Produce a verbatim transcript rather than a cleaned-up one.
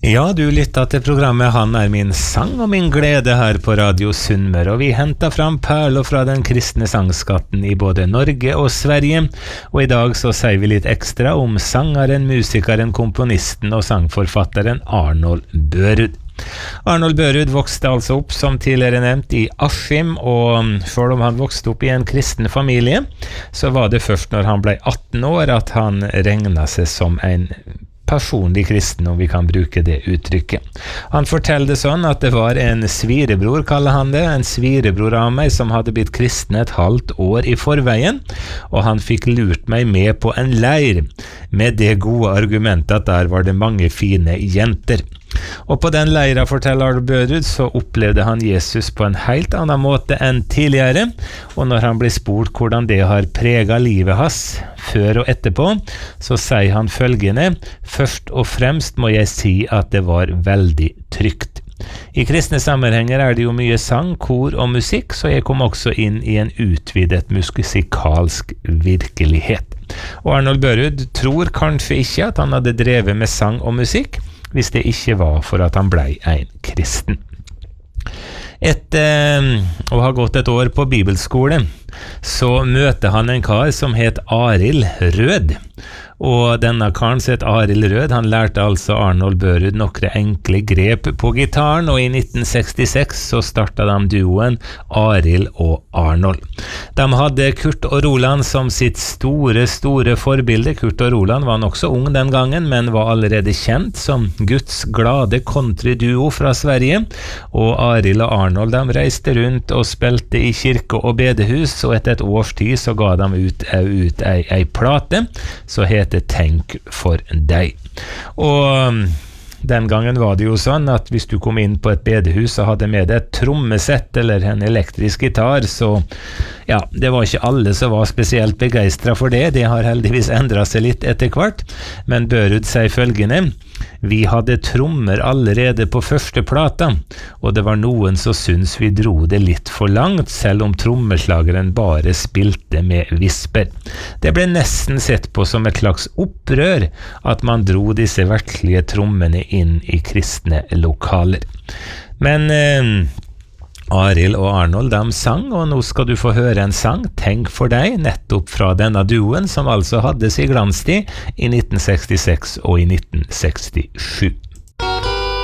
Ja, du lyttet til programmet Han er min sang og min glede her på Radio Sunnmøre, og vi hentet fram perler fra den kristne sangskatten i både Norge og Sverige, og i dag så sier vi litt ekstra om sangeren, musikeren, komponisten og sangforfatteren Arnold Børud. Arnold Børud vokste altså opp, som tidligere nevnt, i Askim, og selv om han vokste opp i en kristen familie, så var det først når han ble atten år at han regnet seg som en personlig kristen, om vi kan bruke det uttrykket. Han forteller det sånn at det var en svirebror, kaller han det, en svirebror av meg som hadde blitt kristen et halvt år i forveien, og han fikk lurt meg med på en leir, med det gode argumentet at der var det mange fine jenter. Og på den leira, forteller Arnold Børud, så opplevde han Jesus på en helt annen måte enn tidligere, og når han blir spurt hvordan det har preget livet hans, før og etterpå, så sier han følgende: først og fremst må jeg si at det var veldig trygt. I kristne sammenhenger er det jo mye sang, kor og musikk, så jeg kom også inn i en utvidet musikalsk virkelighet. Og Arnold Børud tror kanskje ikke at han hadde drevet med sang og musikk, hvis det ikke var for at han ble en kristen. Etter å ha gått et år på bibelskole, så møter han en kar som het Arild Rød. Og denne karen som het Arild Rød, han lærte altså Arnold Børud noen enkle grep på gitaren, og i nitten sekstiseks så startet de duoen Arild og Arnold. De hadde Kurt og Roland som sitt store, store forbilde. Kurt og Roland var nok så ung den gangen, men var allerede kjent som Guds glade countryduo fra Sverige, og Arild og Arnold de reiste rundt og spilte i kirke og bedehus, og etter et års tid så ga de ut, ut ei, ei plate, så het det Tenk for deg. Og den gangen var det jo sånn at hvis du kom inn på et bedehus og hadde med deg et trommesett eller en elektrisk gitar, så ja, det var ikke alle som var spesielt begeistret for det. Det har heldigvis endret seg litt etter hvert, men Børud sier følgende: vi hadde trommer allerede på første plata, og det var noen som syntes vi dro det litt for langt, selv om trommeslageren bare spilte med visper. Det ble nesten sett på som et slags opprør at man dro disse virkelige trommene inn i kristne lokaler. Men eh, Arild og Arnold de sang, og nå skal du få høre en sang, Tenk for deg, nettopp fra denne duoen, som altså hadde sin glanstid i nitten sekstiseks og i nitten sekstisju.